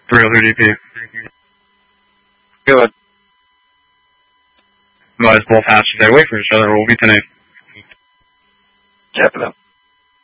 302 DP. Good. Advise both hatches stay away from each other. We'll be 10-8. Cap it up.